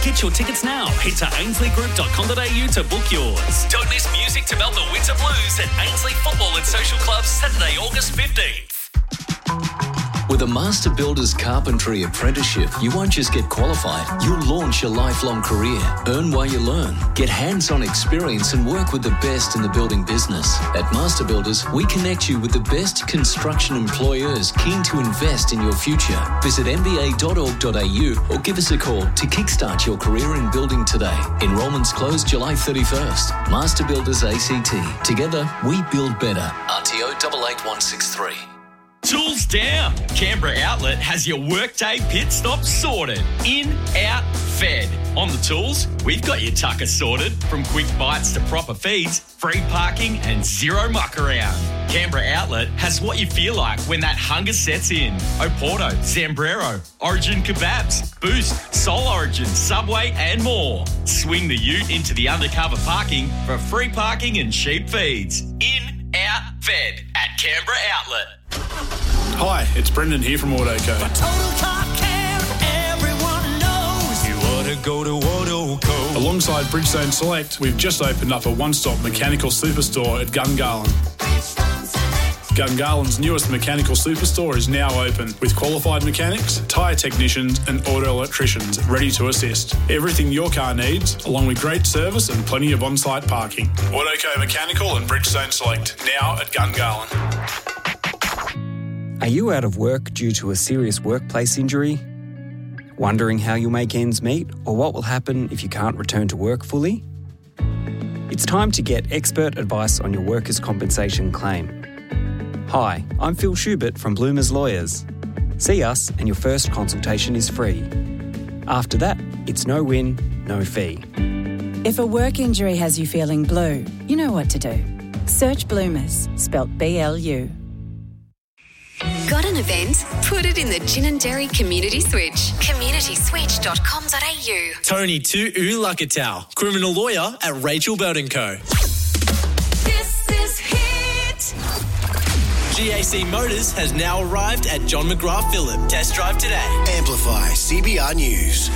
Get your tickets now. Head to ainsleyGroup.com.au to book yours. Don't miss music to melt the winter blues at Ainsley Football and Social Club Saturday, August 15th. With a Master Builders Carpentry Apprenticeship, you won't just get qualified, you'll launch your lifelong career. Earn while you learn. Get hands-on experience and work with the best in the building business. At Master Builders, we connect you with the best construction employers keen to invest in your future. Visit mba.org.au or give us a call to kickstart your career in building today. Enrolments close July 31st. Master Builders ACT. Together, we build better. RTO 88163. Tools down. Canberra Outlet has your workday pit stop sorted. In, out, fed. On the tools, we've got your tucker sorted. From quick bites to proper feeds, free parking and zero muck around. Canberra Outlet has what you feel like when that hunger sets in. Oporto, Zambrero, Origin Kebabs, Boost, Soul Origin, Subway and more. Swing the ute into the undercover parking for free parking and cheap feeds. In, out, fed at Canberra Outlet. Hi, it's Brendan here from Autoco. For total car care, everyone knows you ought to go to Autoco. Alongside Bridgestone Select, we've just opened up a one-stop mechanical superstore at Gungahlin. Gungahlин's newest mechanical superstore is now open with qualified mechanics, tyre technicians and auto electricians ready to assist. Everything your car needs, along with great service and plenty of on-site parking. Autoco Mechanical and Bridgestone Select, now at Gungahlin. Are you out of work due to a serious workplace injury? Wondering how you'll make ends meet or what will happen if you can't return to work fully? It's time to get expert advice on your workers' compensation claim. Hi, I'm Phil Schubert from Bloomers Lawyers. See us and your first consultation is free. After that, it's no win, no fee. If a work injury has you feeling blue, you know what to do. Search Bloomers, spelt B-L-U. Got an event? Put it in the Gin and Dairy Community Switch. communityswitch.com.au. Tony Tu Lakatau, criminal lawyer at Rachel Belt & Co. This is Hit. GAC Motors has now arrived at John McGrath Phillip. Test drive today. Amplify CBR News.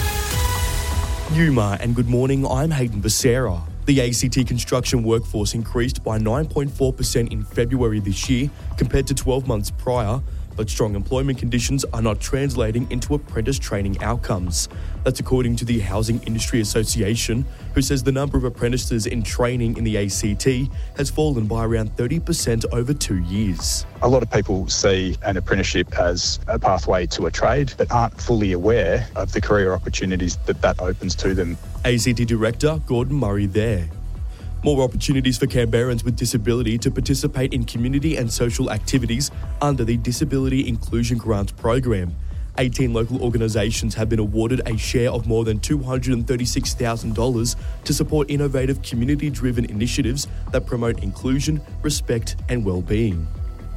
Yuma and good morning, I'm Hayden Becerra. The ACT construction workforce increased by 9.4% in February this year compared to 12 months prior, but strong employment conditions are not translating into apprentice training outcomes. That's according to the Housing Industry Association, who says the number of apprentices in training in the ACT has fallen by around 30% over 2 years. A lot of people see an apprenticeship as a pathway to a trade but aren't fully aware of the career opportunities that opens to them. ACT Director Gordon Murray there. More opportunities for Canberrans with disability to participate in community and social activities under the Disability Inclusion Grant program. 18 local organisations have been awarded a share of more than $236,000 to support innovative community-driven initiatives that promote inclusion, respect and well-being.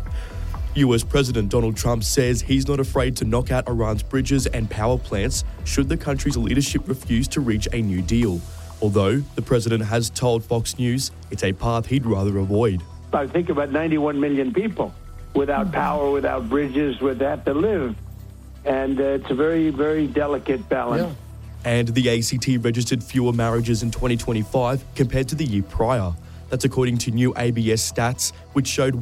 US President Donald Trump says he's not afraid to knock out Iran's bridges and power plants should the country's leadership refuse to reach a new deal. Although the president has told Fox News it's a path he'd rather avoid. I think about 91 million people without power, without bridges, would have to live. And it's a very, very delicate balance. Yeah. And the ACT registered fewer marriages in 2025 compared to the year prior. That's according to new ABS stats, which showed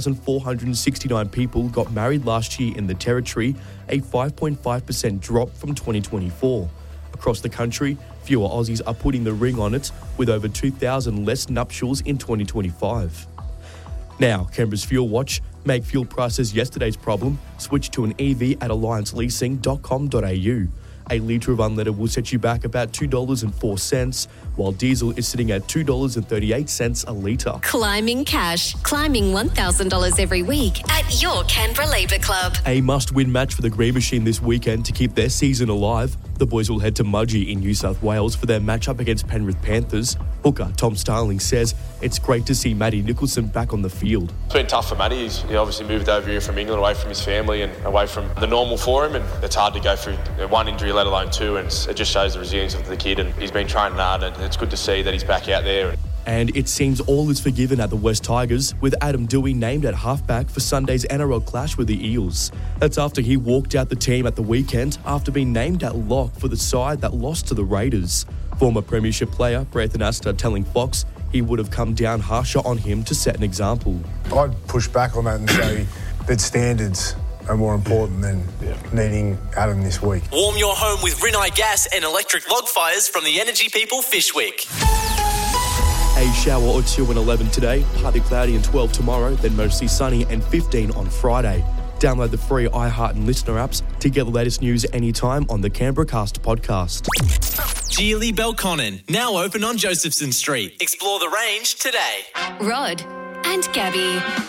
1,469 people got married last year in the Territory, a 5.5% drop from 2024. Across the country, fewer Aussies are putting the ring on it, with over 2,000 less nuptials in 2025. Now, Canberra's Fuel Watch. Make fuel prices yesterday's problem. Switch to an EV at allianceleasing.com.au. A litre of unleaded will set you back about $2.04, while diesel is sitting at $2.38 a litre. Climbing cash. Climbing $1,000 every week at your Canberra Labour Club. A must-win match for the Green Machine this weekend to keep their season alive. The boys will head to Mudgee in New South Wales for their matchup against Penrith Panthers. Hooker Tom Starling says it's great to see Matty Nicholson back on the field. It's been tough for Matty. He's obviously moved over here from England, away from his family and away from the normal for him, and it's hard to go through one injury, let alone two, and it just shows the resilience of the kid, and he's been training hard, and it's good to see that he's back out there. And it seems all is forgiven at the West Tigers, with Adam Dewey named at halfback for Sunday's NRL clash with the Eels. That's after he walked out the team at the weekend after being named at lock for the side that lost to the Raiders. Former Premiership player Brayton Astor telling Fox he would have come down harsher on him to set an example. I'd push back on that and say that standards are more important than needing Adam this week. Warm your home with Rinnai gas and electric log fires from the Energy People Fishwick. A shower or two and 11 today, partly cloudy and 12 tomorrow, then mostly sunny and 15 on Friday. Download the free iHeart and Listener apps to get the latest news anytime on the Canberra Cast podcast. Geely Belconnen, now open on Josephson Street. Explore the range today. Rod and Gabby.